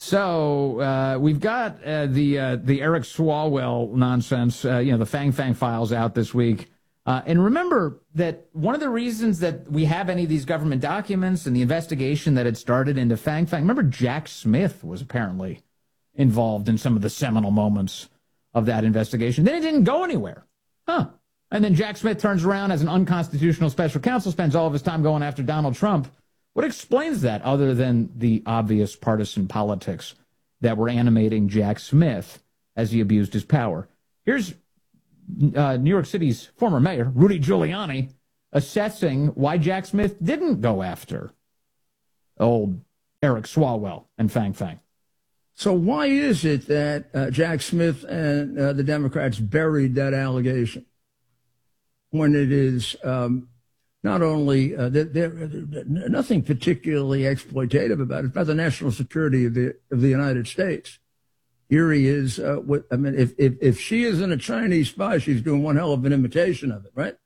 So we've got the Eric Swalwell nonsense, the Fang Fang files out this week. And remember that one of the reasons that we have any of these government documents and the investigation that had started into Fang Fang, remember Jack Smith was apparently involved in some of the seminal moments of that investigation. Then it didn't go anywhere. And then Jack Smith turns around as an unconstitutional special counsel, spends all of his time going after Donald Trump. What explains that other than the obvious partisan politics that were animating Jack Smith as he abused his power? Here's New York City's former mayor, Rudy Giuliani, assessing why Jack Smith didn't go after old Eric Swalwell and Fang Fang. So why is it that Jack Smith and the Democrats buried that allegation when it is not only nothing particularly exploitative about it, it's about the national security of the United States? Here he is. If she isn't a Chinese spy, she's doing one hell of an imitation of it, right?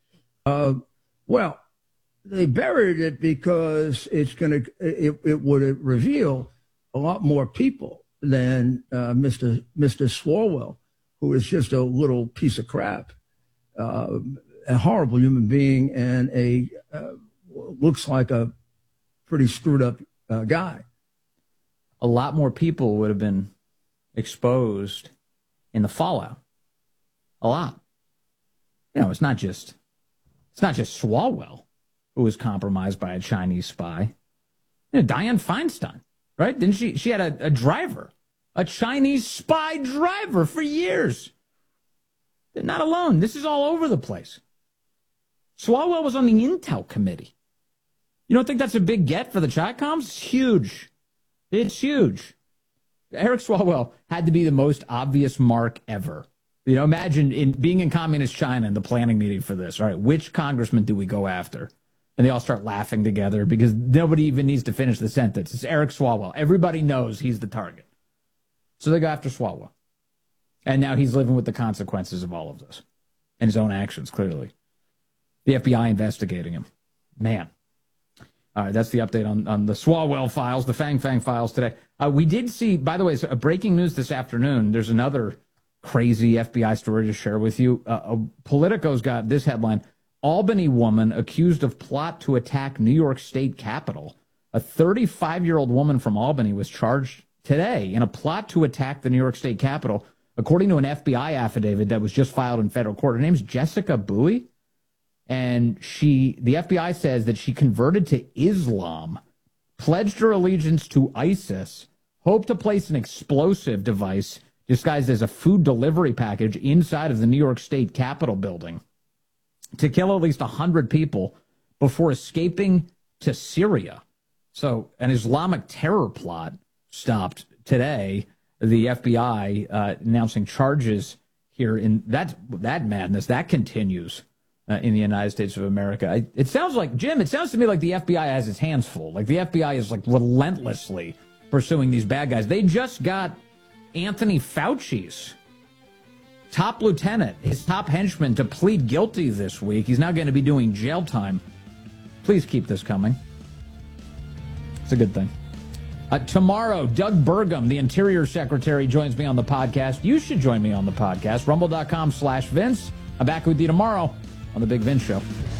Well, they buried it because it would reveal a lot more people than Mr. Swalwell, who is just a little piece of crap, a horrible human being, and looks like a pretty screwed up guy. A lot more people would have been exposed in the fallout. A lot. It's not just Swalwell who was compromised by a Chinese spy. Dianne Feinstein, right? Didn't she had a driver, a Chinese spy driver for years. They're not alone. This is all over the place. Swalwell was on the Intel committee. You don't think that's a big get for the Chatcoms? It's huge. It's huge. Eric Swalwell had to be the most obvious mark ever. Imagine being in communist China in the planning meeting for this. All right, which congressman do we go after? And they all start laughing together because nobody even needs to finish the sentence. It's Eric Swalwell. Everybody knows he's the target. So they go after Swalwell. And now he's living with the consequences of all of this and his own actions, clearly. The FBI investigating him. Man. All right, that's the update on the Swalwell files, the Fang Fang files today. We did see, by the way, breaking news this afternoon. There's another crazy FBI story to share with you. Politico's got this headline: Albany woman accused of plot to attack New York State Capitol. A 35-year-old woman from Albany was charged today in a plot to attack the New York State Capitol, according to an FBI affidavit that was just filed in federal court. Her name's Jessica Bowie. And the FBI says that she converted to Islam, pledged her allegiance to ISIS, hoped to place an explosive device disguised as a food delivery package inside of the New York State Capitol building to kill at least 100 people before escaping to Syria. So an Islamic terror plot stopped today. The FBI announcing charges here in that madness that continues. In the United States of America. It sounds like, Jim, it sounds to me like the FBI has its hands full. Like the FBI is relentlessly pursuing these bad guys. They just got Anthony Fauci's top lieutenant, his top henchman, to plead guilty this week. He's now going to be doing jail time. Please keep this coming. It's a good thing. Tomorrow, Doug Burgum, the Interior Secretary, joins me on the podcast. You should join me on the podcast, rumble.com/Vince. I'm back with you tomorrow on The Big Vince Show.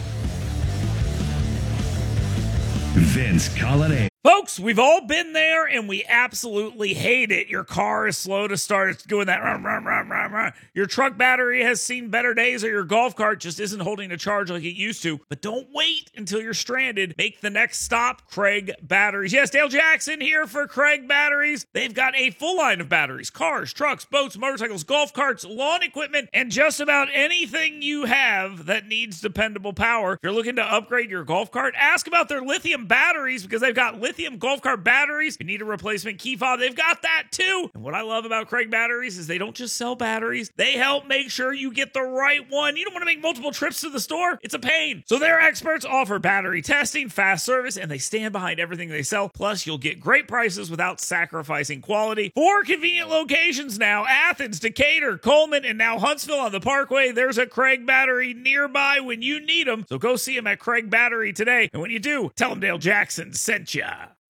Vince Colonnese. Folks, we've all been there, and we absolutely hate it. Your car is slow to start. It's doing that. Rum, rum, rum, rum, rum. Your truck battery has seen better days, or your golf cart just isn't holding a charge like it used to. But don't wait until you're stranded. Make the next stop, Craig Batteries. Yes, Dale Jackson here for Craig Batteries. They've got a full line of batteries: cars, trucks, boats, motorcycles, golf carts, lawn equipment, and just about anything you have that needs dependable power. If you're looking to upgrade your golf cart, ask about their lithium batteries, because they've got lithium golf cart batteries. If you need a replacement key fob, they've got that too. And what I love about Craig Batteries is they don't just sell batteries, they help make sure you get the right one. You don't want to make multiple trips to the store. It's a pain. So their experts offer battery testing, fast service, and they stand behind everything they sell. Plus, you'll get great prices without sacrificing quality. 4 convenient locations now: Athens, Decatur, Coleman, and now Huntsville on the Parkway. There's a Craig Battery nearby when you need them. So go see them at Craig Battery today. And when you do, tell them Dale Jackson sent ya.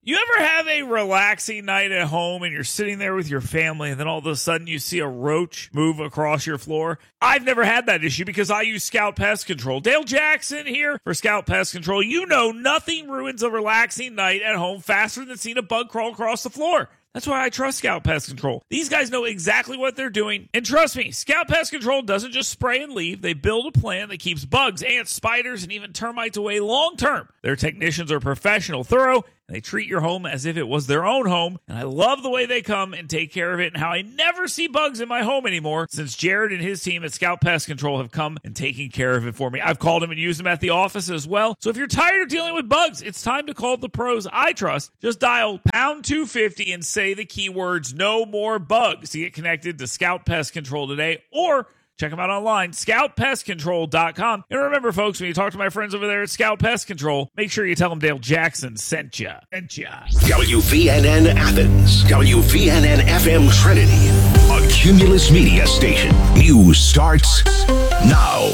You ever have a relaxing night at home and you're sitting there with your family and then all of a sudden you see a roach move across your floor? I've never had that issue because I use Scout Pest Control. Dale Jackson here for Scout Pest Control. You know nothing ruins a relaxing night at home faster than seeing a bug crawl across the floor. That's why I trust Scout Pest Control. These guys know exactly what they're doing. And trust me, Scout Pest Control doesn't just spray and leave. They build a plan that keeps bugs, ants, spiders, and even termites away long term. Their technicians are professional, thorough, and they treat your home as if it was their own home. And I love the way they come and take care of it and how I never see bugs in my home anymore since Jared and his team at Scout Pest Control have come and taken care of it for me. I've called them and used them at the office as well. So if you're tired of dealing with bugs, it's time to call the pros I trust. Just dial pound 250 and say the keywords "no more bugs" to get connected to Scout Pest Control today, or check them out online, scoutpestcontrol.com. And remember, folks, when you talk to my friends over there at Scout Pest Control, make sure you tell them Dale Jackson sent ya. WVNN Athens, WVNN FM Trinity, a Cumulus Media station. News starts now.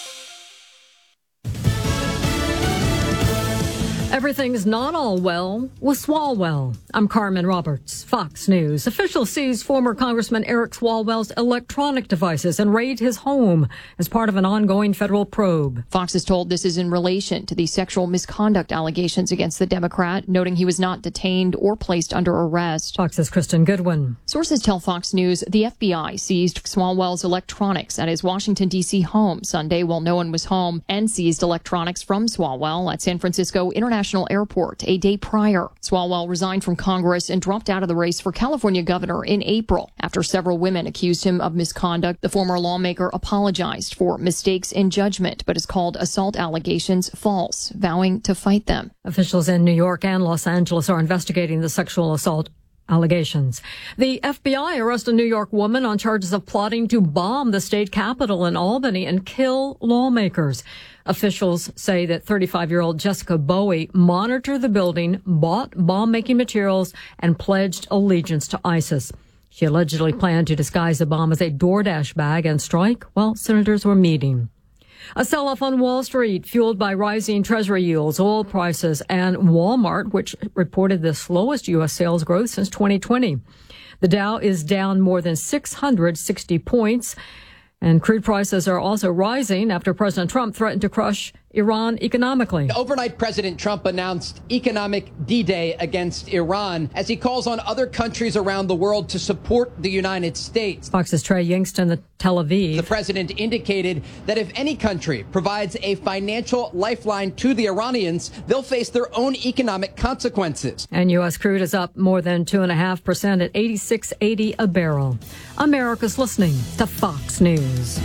Everything's not all well with Swalwell. I'm Carmen Roberts, Fox News. Officials seized former Congressman Eric Swalwell's electronic devices and raided his home as part of an ongoing federal probe. Fox is told this is in relation to the sexual misconduct allegations against the Democrat, noting he was not detained or placed under arrest. Fox's Kristen Goodwin. Sources tell Fox News the FBI seized Swalwell's electronics at his Washington, D.C. home Sunday while no one was home, and seized electronics from Swalwell at San Francisco International Airport a day prior. Swalwell resigned from Congress and dropped out of the race for California governor in April after several women accused him of misconduct. The former lawmaker apologized for mistakes in judgment, but has called assault allegations false, vowing to fight them. Officials in New York and Los Angeles are investigating the sexual assault allegations. The FBI arrested a New York woman on charges of plotting to bomb the state capitol in Albany and kill lawmakers. Officials say that 35-year-old Jessica Bowie monitored the building, bought bomb-making materials, and pledged allegiance to ISIS. She allegedly planned to disguise the bomb as a DoorDash bag and strike while senators were meeting. A sell-off on Wall Street, fueled by rising Treasury yields, oil prices, and Walmart, which reported the slowest U.S. sales growth since 2020. The Dow is down more than 660 points, and crude prices are also rising after President Trump threatened to crush Iran economically. Overnight, President Trump announced economic D-Day against Iran as he calls on other countries around the world to support the United States. Fox's Trey Yingsten in Tel Aviv. The president indicated that if any country provides a financial lifeline to the Iranians, they'll face their own economic consequences. And U.S. crude is up more than 2.5% at $86.80 a barrel. America's listening to Fox News.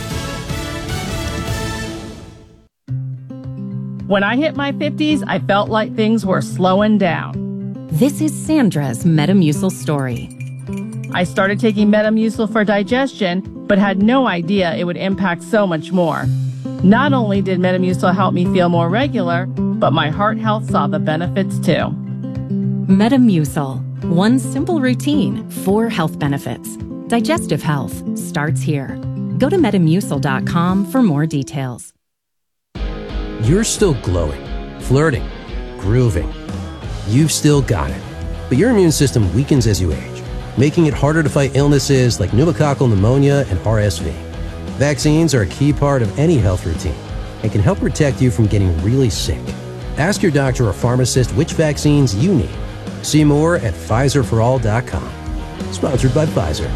When I hit my 50s, I felt like things were slowing down. This is Sandra's Metamucil story. I started taking Metamucil for digestion, but had no idea it would impact so much more. Not only did Metamucil help me feel more regular, but my heart health saw the benefits too. Metamucil. One simple routine, 4 health benefits. Digestive health starts here. Go to Metamucil.com for more details. You're still glowing, flirting, grooving. You've still got it. But your immune system weakens as you age, making it harder to fight illnesses like pneumococcal pneumonia and RSV. Vaccines are a key part of any health routine and can help protect you from getting really sick. Ask your doctor or pharmacist which vaccines you need. See more at PfizerForAll.com. Sponsored by Pfizer.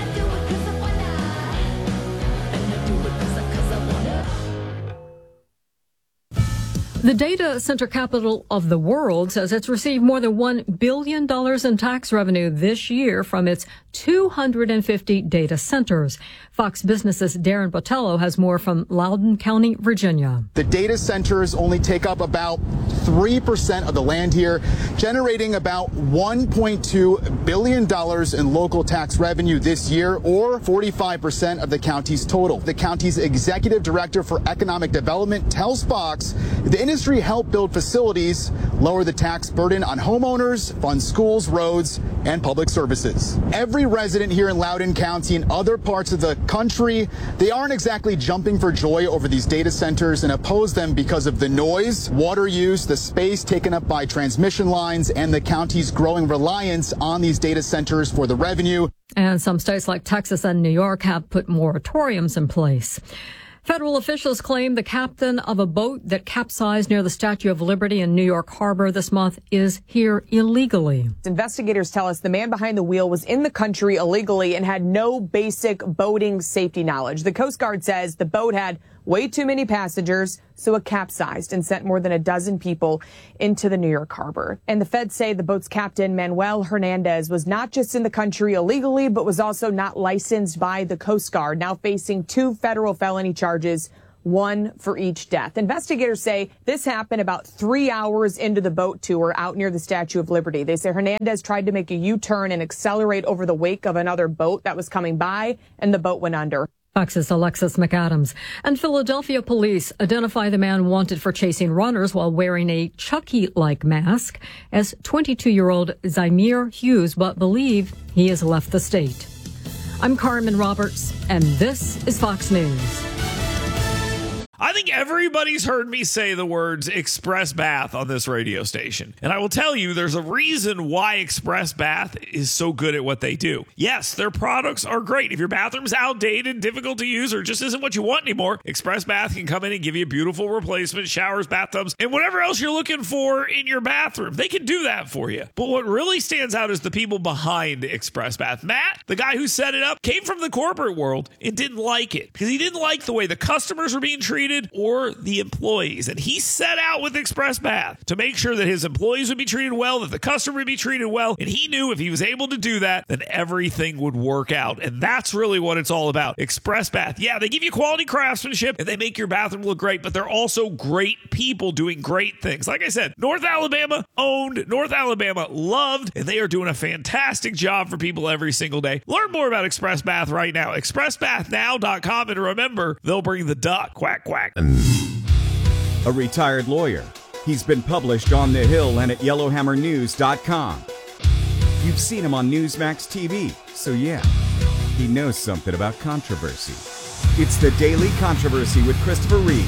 The data center capital of the world says it's received more than $1 billion in tax revenue this year from its 250 data centers. Fox Business's Darren Botello has more from Loudoun County, Virginia. The data centers only take up about 3% of the land here, generating about $1.2 billion in local tax revenue this year, or 45% of the county's total. The county's executive director for economic development tells Fox the industry industry help build facilities, lower the tax burden on homeowners, fund schools, roads, and public services. Every resident here in Loudoun County and other parts of the country, they aren't exactly jumping for joy over these data centers and oppose them because of the noise, water use, the space taken up by transmission lines, and the county's growing reliance on these data centers for the revenue. And some states like Texas and New York have put moratoriums in place. Federal officials claim the captain of a boat that capsized near the Statue of Liberty in New York Harbor this month is here illegally. Investigators tell us the man behind the wheel was in the country illegally and had no basic boating safety knowledge. The Coast Guard says the boat had way too many passengers, so it capsized and sent more than a dozen people into the New York Harbor. And the feds say the boat's captain, Manuel Hernandez, was not just in the country illegally, but was also not licensed by the Coast Guard, now facing 2 federal felony charges, 1 for each death. Investigators say this happened about 3 hours into the boat tour out near the Statue of Liberty. They say Hernandez tried to make a U-turn and accelerate over the wake of another boat that was coming by, and the boat went under. Fox's Alexis McAdams. And Philadelphia police identify the man wanted for chasing runners while wearing a Chucky-like mask as 22-year-old Zymir Hughes, but believe he has left the state. I'm Carmen Roberts, and this is Fox News. I think everybody's heard me say the words Express Bath on this radio station. And I will tell you, there's a reason why Express Bath is so good at what they do. Yes, their products are great. If your bathroom's outdated, difficult to use, or just isn't what you want anymore, Express Bath can come in and give you a beautiful replacement, showers, bathtubs, and whatever else you're looking for in your bathroom. They can do that for you. But what really stands out is the people behind Express Bath. Matt, the guy who set it up, came from the corporate world and didn't like it because he didn't like the way the customers were being treated or the employees. And he set out with Express Bath to make sure that his employees would be treated well, that the customer would be treated well. And he knew if he was able to do that, then everything would work out. And that's really what it's all about. Express Bath. Yeah, they give you quality craftsmanship and they make your bathroom look great, but they're also great people doing great things. Like I said, North Alabama owned, North Alabama loved, and they are doing a fantastic job for people every single day. Learn more about Express Bath right now. ExpressBathNow.com. And remember, they'll bring the duck. Quack, quack. A retired lawyer. He's been published on The Hill and at YellowhammerNews.com. You've seen him on Newsmax TV, so yeah, he knows something about controversy. It's the Daily Controversy with Christopher Reed.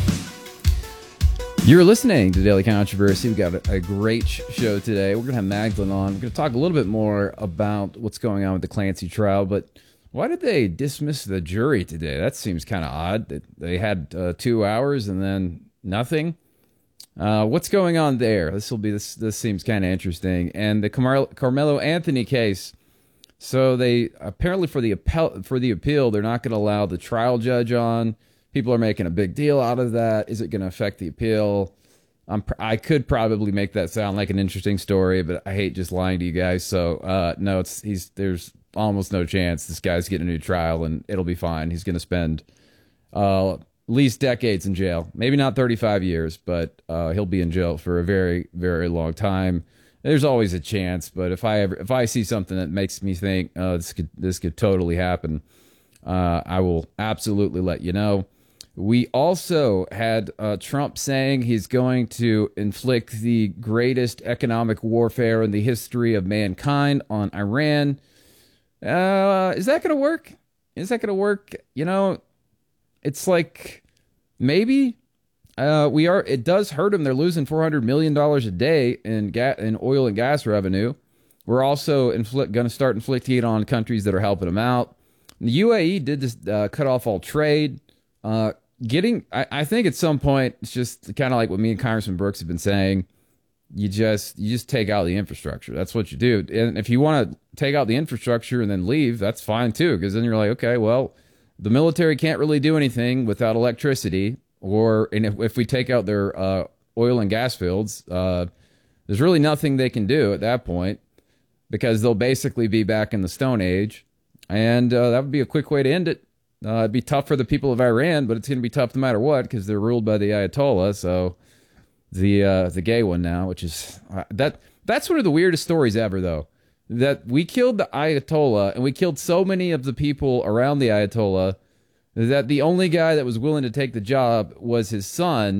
You're listening to Daily Controversy. We've got a great show today. We're going to have Magdalene on. We're going to talk a little bit more about what's going on with the Clancy trial, but why did they dismiss the jury today? That seems kind of odd. They had 2 hours and then nothing. What's going on there? This seems kind of interesting. And the Carmelo Anthony case. So they apparently for the appeal, they're not going to allow the trial judge on. People are making a big deal out of that. Is it going to affect the appeal? I could probably make that sound like an interesting story, but I hate just lying to you guys. So no, there's almost no chance this guy's getting a new trial and it'll be fine. He's going to spend at least decades in jail. Maybe not 35 years, but he'll be in jail for a very, very long time. There's always a chance, but if I see something that makes me think this could totally happen, I will absolutely let you know. We also had Trump saying he's going to inflict the greatest economic warfare in the history of mankind on Iran. Is that going to work? Is that going to work? You know, it's like maybe it does hurt them. They're losing $400 million a day in oil and gas revenue. We're also going to start inflicting it on countries that are helping them out. The UAE did just cut off all trade. I think at some point it's just kind of like what me and Congressman Brooks have been saying. You just take out the infrastructure. That's what you do. And if you want to take out the infrastructure and then leave, that's fine too. Because then you're like, okay, well, the military can't really do anything without electricity. And if we take out their oil and gas fields, there's really nothing they can do at that point because they'll basically be back in the Stone Age. And that would be a quick way to end it. It'd be tough for the people of Iran, but it's going to be tough no matter what because they're ruled by the Ayatollah. So the gay one now, which is that's one of the weirdest stories ever, though. That we killed the Ayatollah and we killed so many of the people around the Ayatollah that the only guy that was willing to take the job was his son,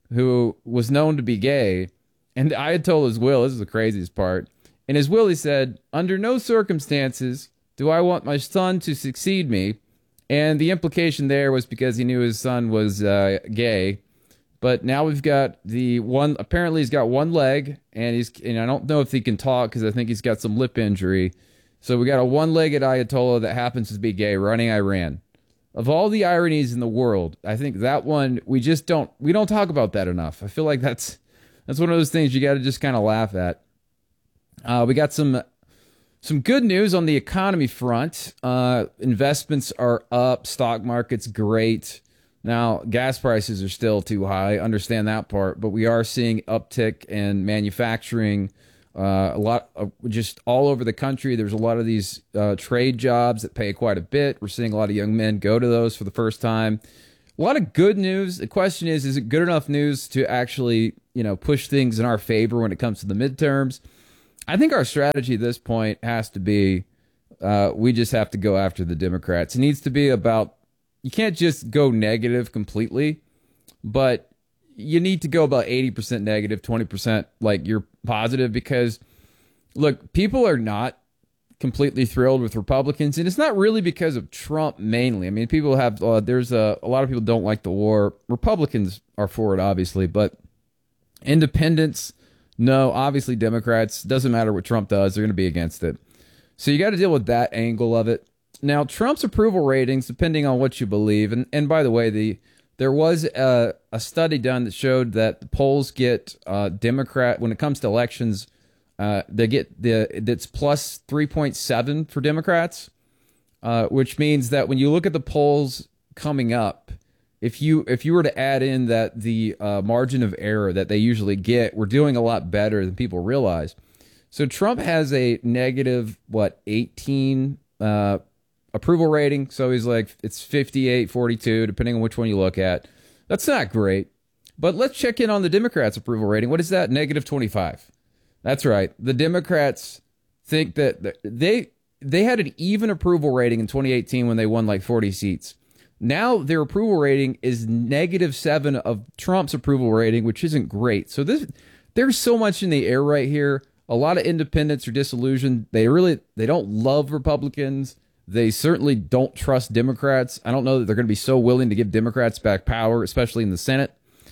who was known to be gay, and the Ayatollah's will, this is the craziest part, in his will he said, under no circumstances do I want my son to succeed me, and the implication there was because he knew his son was gay. But now we've got the one, apparently he's got one leg, and I don't know if he can talk because I think he's got some lip injury. So we got a one-legged Ayatollah that happens to be gay running Iran. Of all the ironies in the world, I think that one, we don't talk about that enough. I feel like that's one of those things you got to just kind of laugh at. We got some good news on the economy front. Investments are up, stock market's great. Now, gas prices are still too high. Understand that part, but we are seeing uptick in manufacturing. A lot of, just all over the country. There's a lot of these trade jobs that pay quite a bit. We're seeing a lot of young men go to those for the first time. A lot of good news. The question is it good enough news to actually, push things in our favor when it comes to the midterms? I think our strategy at this point has to be we just have to go after the Democrats. It needs to be about, you can't just go negative completely, but you need to go about 80% negative, 20% like you're positive, because look, people are not completely thrilled with Republicans, and it's not really because of Trump mainly. I mean, people have there's a lot of people don't like the war. Republicans are for it, obviously, but independents, no. Obviously, Democrats, doesn't matter what Trump does, they're going to be against it. So you got to deal with that angle of it. Now, Trump's approval ratings, depending on what you believe, and by the way, there was a study done that showed that the polls get Democrat, when it comes to elections, it's plus 3.7 for Democrats, which means that when you look at the polls coming up, if you were to add in that the margin of error that they usually get, we're doing a lot better than people realize. So Trump has a negative 18 approval rating. So he's like, it's 58-42, depending on which one you look at. That's not great. But let's check in on the Democrats' approval rating. What is that? Negative 25. That's right. The Democrats think that they had an even approval rating in 2018 when they won like 40 seats. Now their approval rating is -7 of Trump's approval rating, which isn't great. So there's so much in the air right here. A lot of independents are disillusioned. They don't love Republicans. They certainly don't trust Democrats. I don't know that they're going to be so willing to give Democrats back power, especially in the Senate.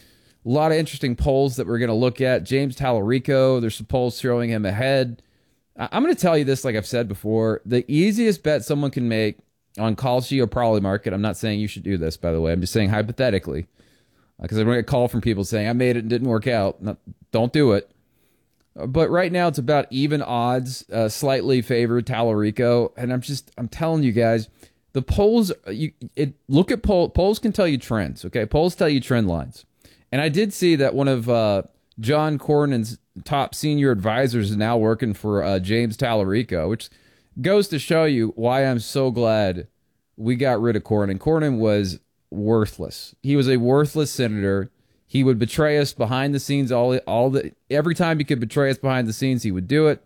A lot of interesting polls that we're going to look at. James Tallarico, there's some polls showing him ahead. I'm going to tell you this, like I've said before, the easiest bet someone can make on Kalshi or Prolly Market, I'm not saying you should do this, by the way. I'm just saying hypothetically, because I'm going to get a call from people saying, I made it and didn't work out. No, don't do it. But right now it's about even odds, slightly favored Tallarico. And I'm telling you guys, the polls, look at polls can tell you trends, okay? Polls tell you trend lines. And I did see that one of John Cornyn's top senior advisors is now working for James Tallarico, which goes to show you why I'm so glad we got rid of Cornyn. Cornyn was worthless. He was a worthless senator. He would betray us behind the scenes. Every time he could betray us behind the scenes, he would do it.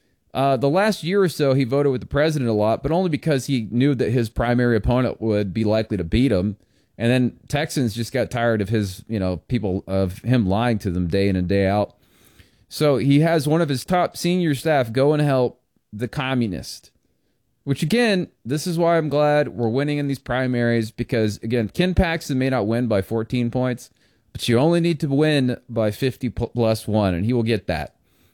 The last year or so, he voted with the president a lot, but only because he knew that his primary opponent would be likely to beat him. And then Texans just got tired of his, people of him lying to them day in and day out. So he has one of his top senior staff go and help the communist. Which again, this is why I'm glad we're winning in these primaries, because again, Ken Paxton may not win by 14 points. But you only need to win by 50 plus 1, and he will get that.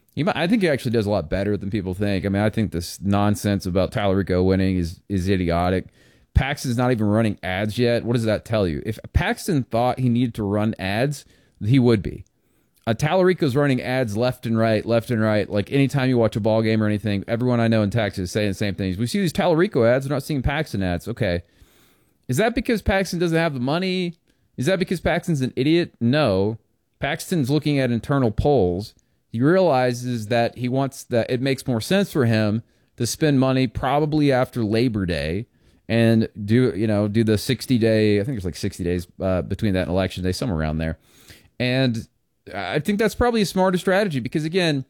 I think he actually does a lot better than people think. I mean, I think this nonsense about Tallarico winning is idiotic. Paxton's not even running ads yet. What does that tell you? If Paxton thought he needed to run ads, he would be. Tallarico's running ads left and right. Like anytime you watch a ball game or anything, everyone I know in Texas is saying the same things. We see these Tallarico ads, we're not seeing Paxton ads. Okay. Is that because Paxton doesn't have the money? Is that because Paxton's an idiot? No. Paxton's looking at internal polls. He realizes that it makes more sense for him to spend money probably after Labor Day and do the 60-day, I think there's like 60 days between that and Election Day, somewhere around there. And I think that's probably a smarter strategy because, again,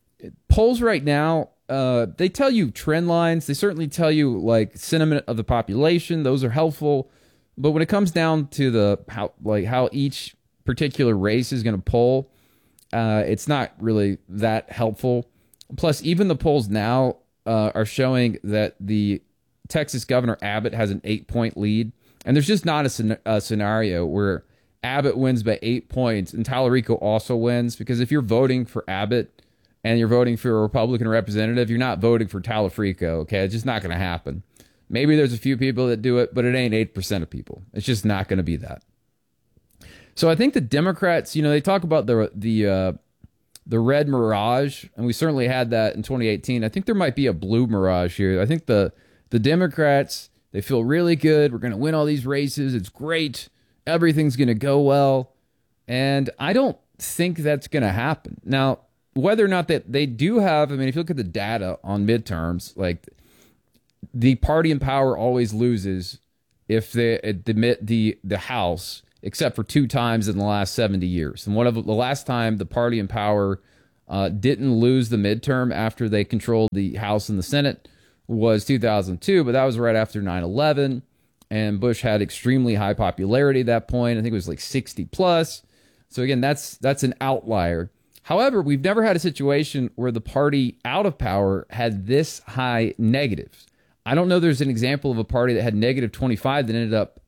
polls right now, they tell you trend lines. They certainly tell you like sentiment of the population. Those are helpful. But when it comes down to how each particular race is going to poll, it's not really that helpful. Plus, even the polls now are showing that the Texas Governor Abbott has an 8-point lead. And there's just not a scenario where Abbott wins by 8 points and Tallarico also wins, because if you're voting for Abbott and you're voting for a Republican representative, you're not voting for Tallarico, okay? It's just not going to happen. Maybe there's a few people that do it, but it ain't 8% of people. It's just not going to be that. So I think the Democrats, they talk about the red mirage, and we certainly had that in 2018. I think there might be a blue mirage here. I think the Democrats, they feel really good. We're going to win all these races. It's great. Everything's going to go well. And I don't think that's going to happen. Now, whether or not that they do have, if you look at the data on midterms, like the party in power always loses if they admit the House, except for 2 times in the last 70 years. And the last time the party in power didn't lose the midterm after they controlled the House and the Senate was 2002, but that was right after 9/11, and Bush had extremely high popularity at that point. I think it was like 60 plus. So again, that's an outlier. However, we've never had a situation where the party out of power had this high negatives. I don't know there's an example of a party that had negative 25 that ended up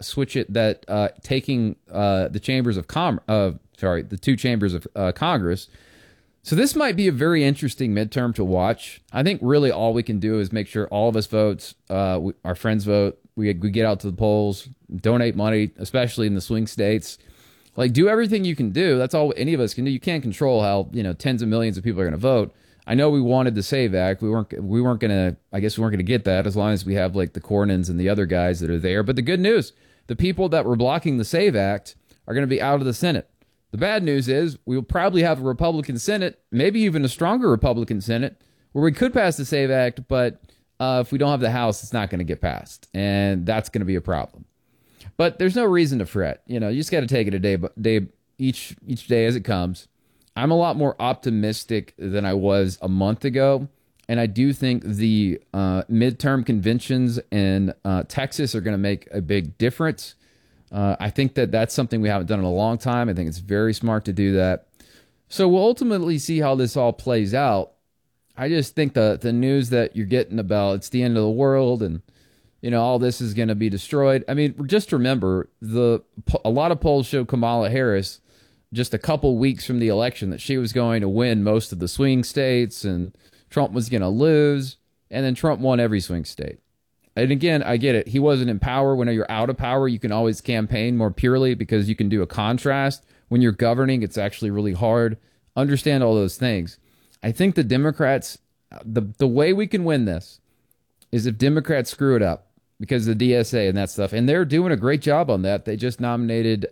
taking the chambers of the 2 chambers of Congress. So this might be a very interesting midterm to watch. I think really all we can do is make sure all of us votes, our friends vote, we get out to the polls, donate money, especially in the swing states. Like, do everything you can do. That's all any of us can do. You can't control how, tens of millions of people are going to vote. I know we wanted the SAVE Act. We weren't going to get that as long as we have like the Cornyn's and the other guys that are there. But the good news, the people that were blocking the SAVE Act are going to be out of the Senate. The bad news is we'll probably have a Republican Senate, maybe even a stronger Republican Senate, where we could pass the SAVE Act, but if we don't have the House, it's not going to get passed, and that's going to be a problem. But there's no reason to fret. You just got to take it a day each day as it comes. I'm a lot more optimistic than I was a month ago, and I do think the midterm conventions in Texas are going to make a big difference. I think that's something we haven't done in a long time. I think it's very smart to do that. So we'll ultimately see how this all plays out. I just think the news that you're getting about it's the end of the world and all this is going to be destroyed. Just remember, a lot of polls show Kamala Harris just a couple weeks from the election that she was going to win most of the swing states and Trump was going to lose, and then Trump won every swing state. And again, I get it. He wasn't in power. When you're out of power, you can always campaign more purely because you can do a contrast. When you're governing, it's actually really hard. Understand all those things. I think the Democrats, the way we can win this is if Democrats screw it up because of the DSA and that stuff. And they're doing a great job on that. They just nominated,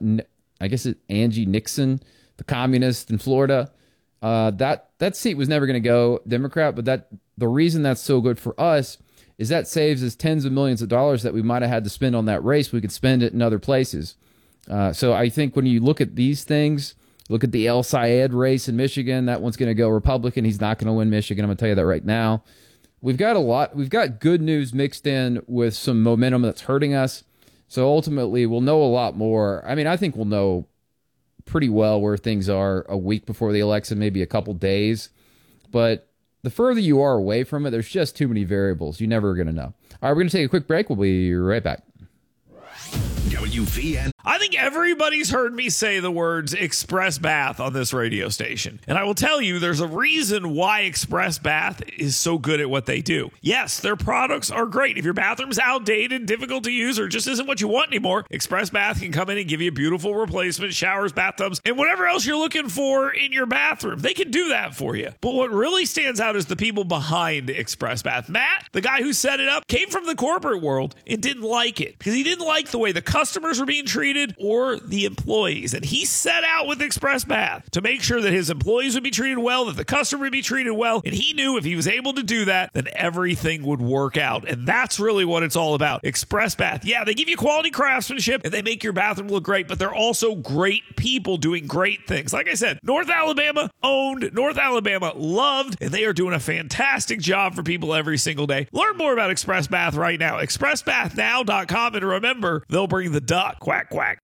Angie Nixon, the communist in Florida. That seat was never going to go Democrat, but the reason that's so good for us is that saves us tens of millions of dollars that we might have had to spend on that race. We could spend it in other places. So I think when you look at these things, look at the El Sayed race in Michigan, that one's going to go Republican. He's not going to win Michigan. I'm going to tell you that right now. We've got good news mixed in with some momentum that's hurting us. So ultimately, we'll know a lot more. I think we'll know pretty well where things are a week before the election, maybe a couple days. But the further you are away from it, there's just too many variables. You're never going to know. All right, we're going to take a quick break. We'll be right back. WVN. I think everybody's heard me say the words Express Bath on this radio station. And I will tell you, there's a reason why Express Bath is so good at what they do. Yes, their products are great. If your bathroom's outdated, difficult to use, or just isn't what you want anymore, Express Bath can come in and give you a beautiful replacement, showers, bathtubs, and whatever else you're looking for in your bathroom. They can do that for you. But what really stands out is the people behind Express Bath. Matt, the guy who set it up, came from the corporate world and didn't like it because he didn't like the way the customers were being treated or the employees. And he set out with Express Bath to make sure that his employees would be treated well, that the customer would be treated well. And he knew if he was able to do that, then everything would work out. And that's really what it's all about. Express Bath. Yeah, they give you quality craftsmanship and they make your bathroom look great, but they're also great people doing great things. Like I said, North Alabama owned, North Alabama loved, and they are doing a fantastic job for people every single day. Learn more about Express Bath right now. ExpressBathNow.com. And remember, they'll bring the duck. Quack, quack.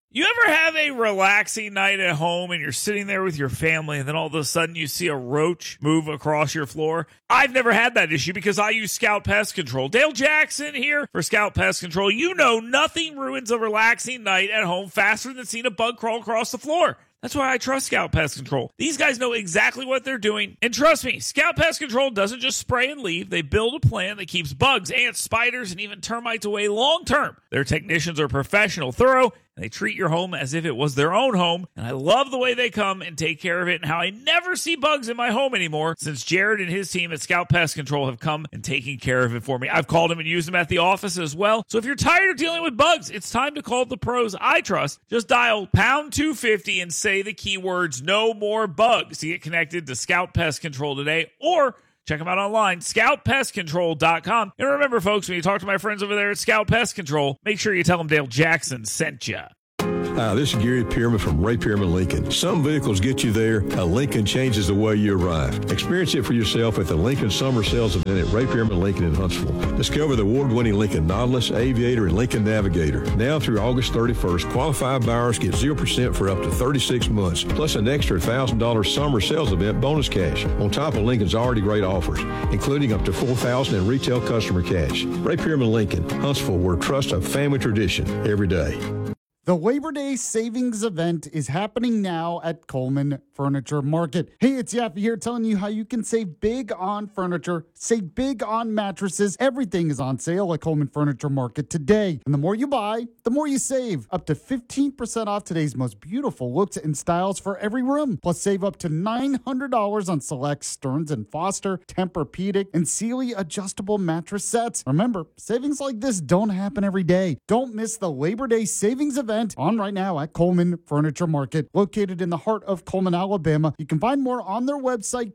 You ever have a relaxing night at home and you're sitting there with your family and then all of a sudden you see a roach move across your floor? I've never had that issue because I use Scout Pest Control. Dale Jackson here for Scout Pest Control. You know nothing ruins a relaxing night at home faster than seeing a bug crawl across the floor. That's why I trust Scout Pest Control. These guys know exactly what they're doing. And trust me, Scout Pest Control doesn't just spray and leave. They build a plan that keeps bugs, ants, spiders, and even termites away long term. Their technicians are professional, thorough, and they treat your home as if it was their own home. And I love the way they come and take care of it and how I never see bugs in my home anymore since Jared and his team at Scout Pest Control have come and taken care of it for me. I've called them and used them at the office as well. So if you're tired of dealing with bugs, it's time to call the pros I trust. Just dial pound 250 and say the keywords "no more bugs" to get connected to Scout Pest Control today, or check them out online, scoutpestcontrol.com. And remember, folks, when you talk to my friends over there at Scout Pest Control, make sure you tell them Dale Jackson sent you. Hi, this is Gary Pearman from Ray Pearman Lincoln. Some vehicles get you there. A Lincoln changes the way you arrive. Experience it for yourself at the Lincoln Summer Sales event at Ray Pearman Lincoln in Huntsville. Discover the award-winning Lincoln Nautilus, Aviator, and Lincoln Navigator. Now through August 31st, qualified buyers get 0% for up to 36 months, plus an extra $1,000 summer sales event bonus cash, on top of Lincoln's already great offers, including up to $4,000 in retail customer cash. Ray Pearman Lincoln, Huntsville, where trust a family tradition every day. The Labor Day savings event is happening now at Coleman Furniture Market. Hey, it's Yaffe here telling you how you can save big on furniture, save big on mattresses. Everything is on sale at Coleman Furniture Market today. And the more you buy, the more you save. Up to 15% off today's most beautiful looks and styles for every room. Plus, save up to $900 on select Stearns & Foster, Tempur-Pedic, and Sealy adjustable mattress sets. Remember, savings like this don't happen every day. Don't miss the Labor Day savings event on right now at Coleman Furniture Market, located in the heart of Coleman, Alabama. You can find more on their website,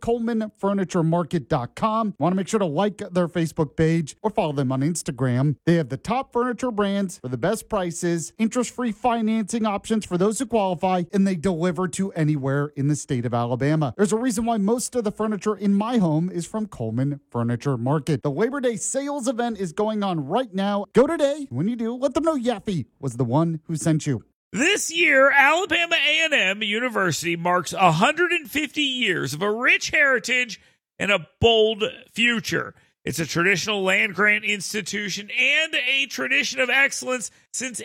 ColemanFurnitureMarket.com. Want to make sure to like their Facebook page or follow them on Instagram. They have the top furniture brands for the best prices, interest-free financing options for those who qualify, and they deliver to anywhere in the state of Alabama. There's a reason why most of the furniture in my home is from Coleman Furniture Market. The Labor Day sales event is going on right now. Go today. When you do, let them know Yaffe was the one who sent you. This year, Alabama A&M University marks 150 years of a rich heritage and a bold future. It's a traditional land-grant institution and a tradition of excellence since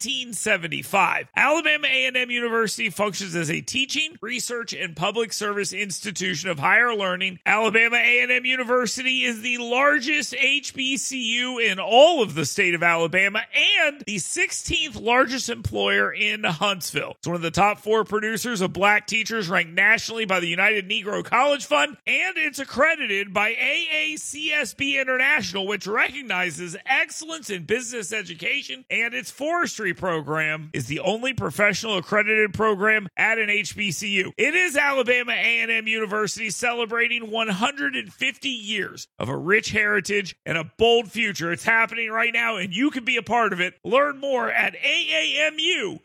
1875. Alabama A&M University functions as a teaching, research, and public service institution of higher learning. Alabama A&M University is the largest HBCU in all of the state of Alabama and the 16th largest employer in Huntsville. It's one of the top 4 producers of black teachers, ranked nationally by the United Negro College Fund, and it's accredited by AACSB International, which recognizes excellence in business education, and its forestry program is the only professional accredited program at an HBCU. It is Alabama A&M University celebrating 150 years of a rich heritage and a bold future. It's happening right now, and you can be a part of it. Learn more at aamu.edu.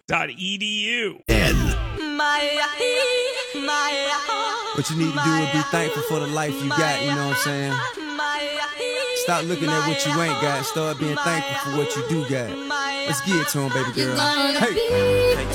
What you need to do is be thankful for the life you got, you know what I'm saying? Stop looking at what you ain't got. Start being thankful for what you do got. Let's get it to him, baby girl. Hey.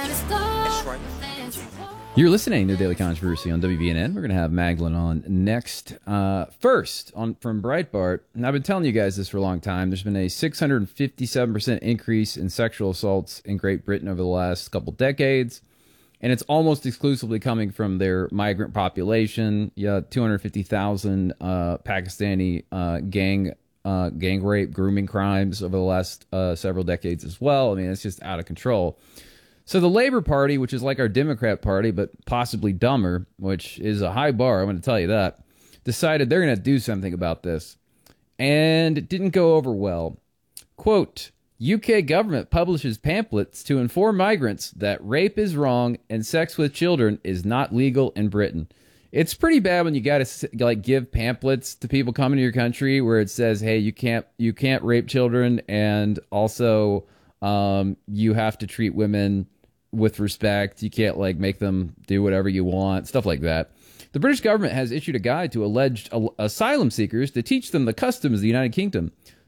You're listening to Daily Controversy on WVNN. We're going to have Magdalene on next. First, from Breitbart, and I've been telling you guys this for a long time, there's been a 657% increase in sexual assaults in Great Britain over the last couple decades. And it's almost exclusively coming from their migrant population. 250,000 Pakistani gang rape, grooming crimes over the last several decades as well. I mean, it's just out of control. So the Labor Party, which is like our Democrat Party, but possibly dumber, which is a high bar, I'm going to tell you that, decided they're going to do something about this. And it didn't go over well. Quote, UK government publishes pamphlets to inform migrants that rape is wrong and sex with children is not legal in Britain. It's pretty bad when you got to give pamphlets to people coming to your country where it says, "Hey, you can't rape children, and also you have to treat women with respect. You can't make them do whatever you want," stuff like that. The British government has issued a guide to alleged asylum seekers to teach them the customs of the United Kingdom.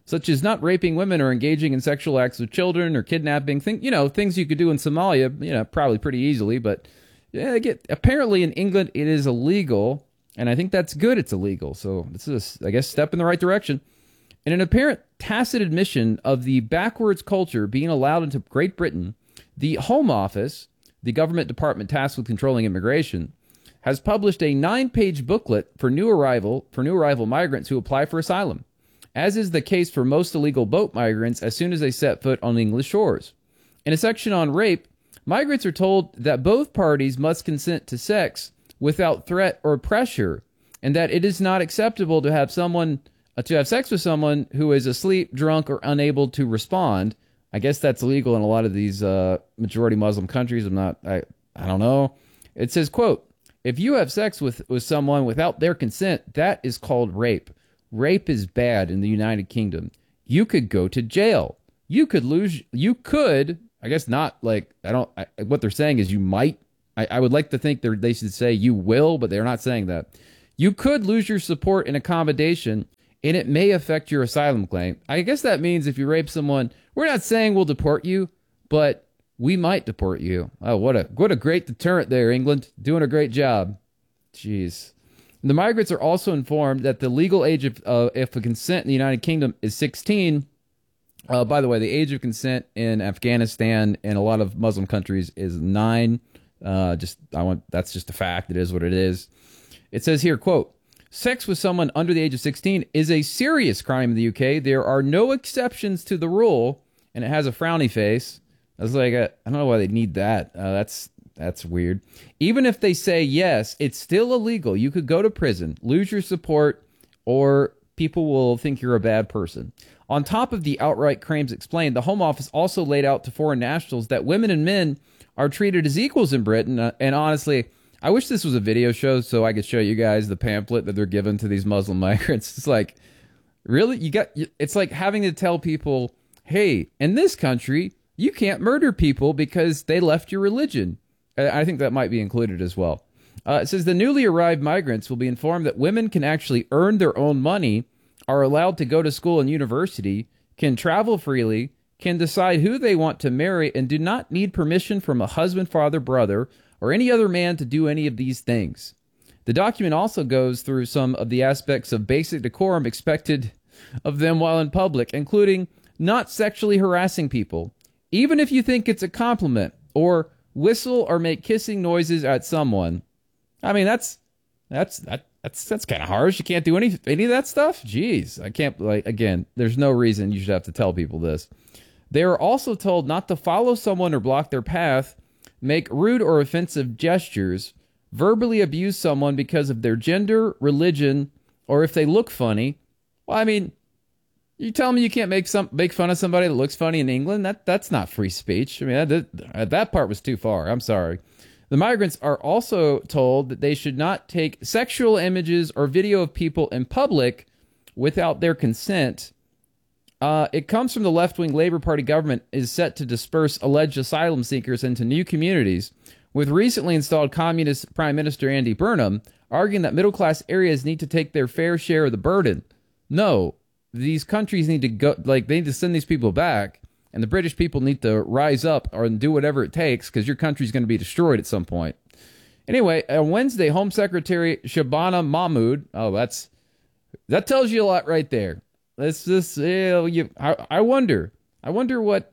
such as not raping women or engaging in sexual acts with children or kidnapping, things you could do in Somalia, probably pretty easily. But yeah, apparently in England it is illegal, and I think that's good. It's illegal, so this is, I guess, step in the right direction. In an apparent tacit admission of the backwards culture being allowed into Great Britain, the Home Office, the government department tasked with controlling immigration, has published a 9-page booklet for new arrival migrants who apply for asylum, as is the case for most illegal boat migrants as soon as they set foot on English shores. In a section on rape, migrants are told that both parties must consent to sex without threat or pressure, and that it is not acceptable to have sex with someone who is asleep, drunk, or unable to respond. I guess that's illegal in a lot of these majority Muslim countries. I don't know. It says, quote, if you have sex with someone without their consent, that is called rape. Rape is bad in the United Kingdom. You could go to jail. You could, I guess not, what they're saying is you might. I would like to think they should say you will, but they're not saying that. You could lose your support and accommodation, and it may affect your asylum claim. I guess that means if you rape someone, we're not saying we'll deport you, but we might deport you. Oh, what a great deterrent there, England. Doing a great job. Jeez. The migrants are also informed that the legal age of if a consent in the United Kingdom is 16. By the way, the age of consent in Afghanistan and a lot of Muslim countries is 9. That's just a fact. It is what it is. It says here, quote, sex with someone under the age of 16 is a serious crime in the UK. There are no exceptions to the rule, and it has a frowny face. I was like, I don't know why they need that. That's weird. Even if they say yes, it's still illegal. You could go to prison, lose your support, or people will think you're a bad person. On top of the outright crimes explained, the Home Office also laid out to foreign nationals that women and men are treated as equals in Britain. And honestly, I wish this was a video show so I could show you guys the pamphlet that they're giving to these Muslim migrants. It's like, really? It's like having to tell people, hey, in this country, you can't murder people because they left your religion. I think that might be included as well. It says the newly arrived migrants will be informed that women can actually earn their own money, are allowed to go to school and university, can travel freely, can decide who they want to marry, and do not need permission from a husband, father, brother, or any other man to do any of these things. The document also goes through some of the aspects of basic decorum expected of them while in public, including not sexually harassing people, even if you think it's a compliment, or whistle or make kissing noises at someone. I mean, that's kind of harsh. You can't do any of that stuff. Jeez, I can't. Again, there's no reason you should have to tell people this. They are also told not to follow someone or block their path, make rude or offensive gestures, verbally abuse someone because of their gender, religion, or if they look funny. Well, I mean, you tell me you can't make fun of somebody that looks funny in England? That's not free speech. I mean, that part was too far. I'm sorry. The migrants are also told that they should not take sexual images or video of people in public without their consent. It comes from the left-wing Labour Party government is set to disperse alleged asylum seekers into new communities, with recently installed communist Prime Minister Andy Burnham arguing that middle-class areas need to take their fair share of the burden. No. These countries need to go, they need to send these people back, and the British people need to rise up or do whatever it takes because your country's going to be destroyed at some point. Anyway, on Wednesday, Home Secretary Shabana Mahmood, that tells you a lot right there. Let's just, I wonder what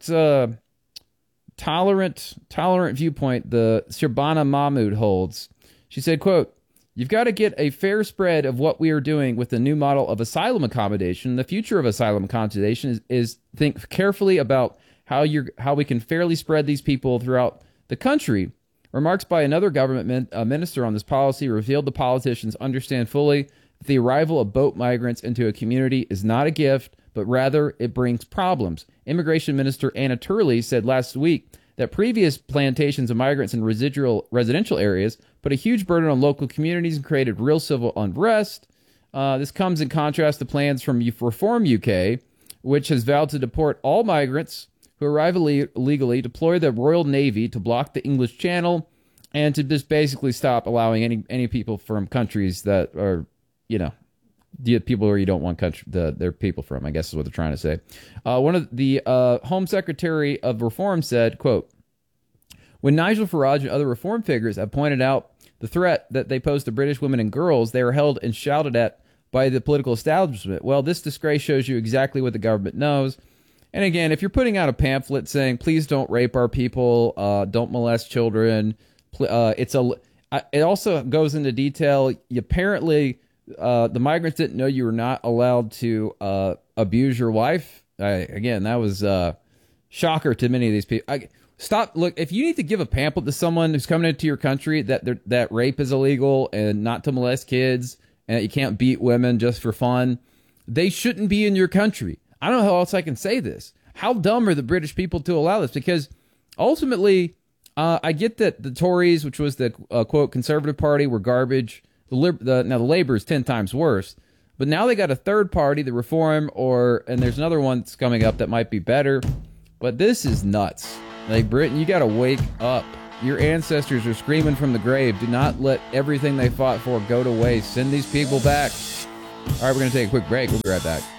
tolerant viewpoint the Shabana Mahmood holds. She said, quote, you've got to get a fair spread of what we are doing with the new model of asylum accommodation. The future of asylum accommodation is think carefully about how we can fairly spread these people throughout the country. Remarks by another government minister on this policy revealed the politicians understand fully that the arrival of boat migrants into a community is not a gift, but rather it brings problems. Immigration Minister Anna Turley said last week that previous plantations of migrants in residential areas put a huge burden on local communities and created real civil unrest. This comes in contrast to plans from Reform UK, which has vowed to deport all migrants who arrive illegally, deploy the Royal Navy to block the English Channel, and to just basically stop allowing any people from countries that are, the people where you don't want their people from, I guess is what they're trying to say. One of the Home Secretary of Reform said, quote, when Nigel Farage and other reform figures have pointed out the threat that they pose to British women and girls, they are held and shouted at by the political establishment. Well, this disgrace shows you exactly what the government knows. And again, if you're putting out a pamphlet saying, please don't rape our people, don't molest children, it also goes into detail. Apparently, the migrants didn't know you were not allowed to abuse your wife. Again, that was a shocker to many of these people. Look, if you need to give a pamphlet to someone who's coming into your country that rape is illegal and not to molest kids and that you can't beat women just for fun, they shouldn't be in your country. I don't know how else I can say this. How dumb are the British people to allow this? Because ultimately, I get that the Tories, which was the quote Conservative Party, were garbage. Now the Labour is 10 times worse, but now they got a third party, the Reform, and there's another one that's coming up that might be better. But this is nuts. Like, Britain, you got to wake up. Your ancestors are screaming from the grave. Do not let everything they fought for go to waste. Send these people back. All right, we're going to take a quick break. We'll be right back.